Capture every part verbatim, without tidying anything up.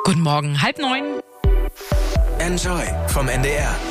Guten Morgen, halb neun. Enjoy vom N D R.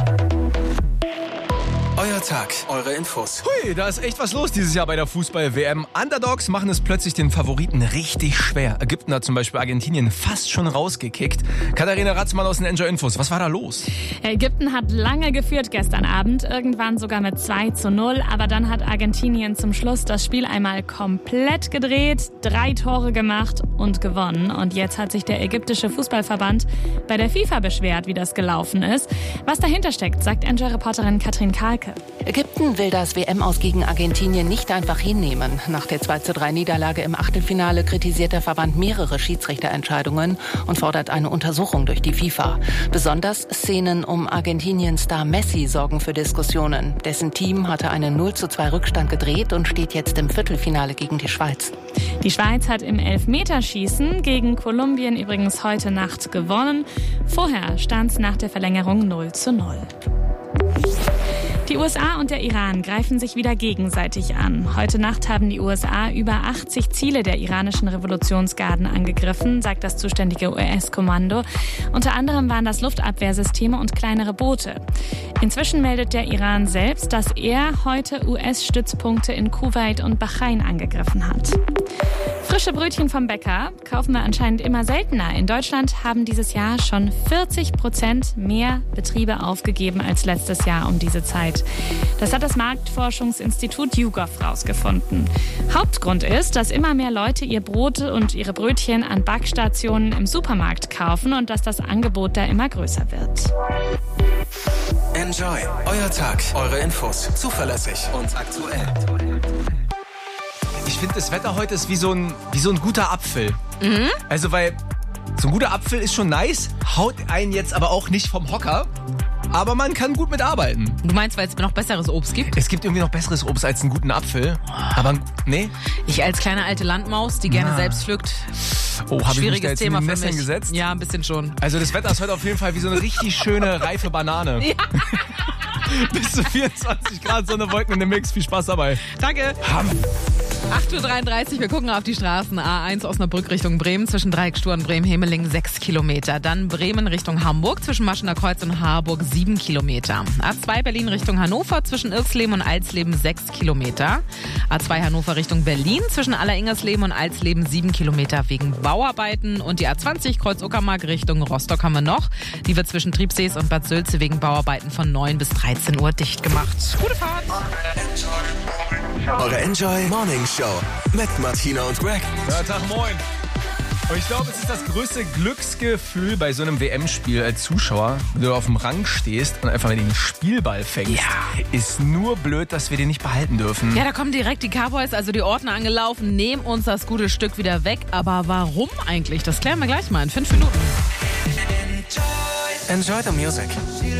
Euer Tag, eure Infos. Hui, da ist echt was los dieses Jahr bei der Fußball-W M. Underdogs machen es plötzlich den Favoriten richtig schwer. Ägypten hat zum Beispiel Argentinien fast schon rausgekickt. Katharina Ratzmann aus den Enjoy Infos. Was war da los? Ägypten hat lange geführt gestern Abend, irgendwann sogar mit zwei zu null. Aber dann hat Argentinien zum Schluss das Spiel einmal komplett gedreht, drei Tore gemacht und gewonnen. Und jetzt hat sich der ägyptische Fußballverband bei der FIFA beschwert, wie das gelaufen ist. Was dahinter steckt, sagt Enjoy-Reporterin Katrin Kahlke. Ägypten will das W M-Aus gegen Argentinien nicht einfach hinnehmen. Nach der zwei zu drei Niederlage im Achtelfinale kritisiert der Verband mehrere Schiedsrichterentscheidungen und fordert eine Untersuchung durch die FIFA. Besonders Szenen um Argentinien-Star Messi sorgen für Diskussionen. Dessen Team hatte einen null zu zwei Rückstand gedreht und steht jetzt im Viertelfinale gegen die Schweiz. Die Schweiz hat im Elfmeterschießen gegen Kolumbien übrigens heute Nacht gewonnen. Vorher stand es nach der Verlängerung null zu null. Die U S A und der Iran greifen sich wieder gegenseitig an. Heute Nacht haben die U S A über achtzig Ziele der iranischen Revolutionsgarden angegriffen, sagt das zuständige U S-Kommando. Unter anderem waren das Luftabwehrsysteme und kleinere Boote. Inzwischen meldet der Iran selbst, dass er heute U S-Stützpunkte in Kuwait und Bahrain angegriffen hat. Frische Brötchen vom Bäcker kaufen wir anscheinend immer seltener. In Deutschland haben dieses Jahr schon vierzig Prozent mehr Betriebe aufgegeben als letztes Jahr um diese Zeit. Das hat das Marktforschungsinstitut YouGov rausgefunden. Hauptgrund ist, dass immer mehr Leute ihr Brot und ihre Brötchen an Backstationen im Supermarkt kaufen und dass das Angebot da immer größer wird. Enjoy, euer Tag, eure Infos. Zuverlässig und aktuell. Ich finde, das Wetter heute ist wie so ein, wie so ein guter Apfel. Mhm. Also, weil so ein guter Apfel ist schon nice, haut einen jetzt aber auch nicht vom Hocker. Aber man kann gut mitarbeiten. Du meinst, weil es noch besseres Obst gibt? Es gibt irgendwie noch besseres Obst als einen guten Apfel. Aber, nee. Ich als kleine alte Landmaus, die gerne Na. selbst pflückt. Oh, habe ich mich Schwieriges da jetzt Thema in den für Nesseln mich. gesetzt? Ja, ein bisschen schon. Also das Wetter ist heute auf jeden Fall wie so eine richtig schöne, reife Banane. Ja. Bis zu vierundzwanzig Grad, Sonne, Wolken in dem Mix. Viel Spaß dabei. Danke. Ham. acht Uhr dreiunddreißig, wir gucken auf die Straßen. A eins Osnabrück Richtung Bremen, zwischen Dreieckstuhl und Bremen-Hemeling sechs Kilometer. Dann Bremen Richtung Hamburg, zwischen Maschener Kreuz und Harburg sieben Kilometer. A zwei Berlin Richtung Hannover, zwischen Irksleben und Alsleben sechs Kilometer. A zwei Hannover Richtung Berlin, zwischen Alleringersleben und Alsleben sieben Kilometer wegen Bauarbeiten. Und die A zwanzig Kreuz-Uckermark Richtung Rostock haben wir noch. Die wird zwischen Triebsees und Bad Sülze wegen Bauarbeiten von neun bis dreizehn Uhr dicht gemacht. Gute Fahrt! Eure Enjoy Morning Show mit Martina und Greg. Ja, Tag, moin. Und ich glaube, es ist das größte Glücksgefühl bei so einem W M-Spiel als Zuschauer, wenn du auf dem Rang stehst und einfach mal den Spielball fängst. Ja. Ist nur blöd, dass wir den nicht behalten dürfen. Ja, da kommen direkt die Cowboys, also die Ordner angelaufen, nehmen uns das gute Stück wieder weg. Aber warum eigentlich? Das klären wir gleich mal in fünf Minuten. Enjoy the music.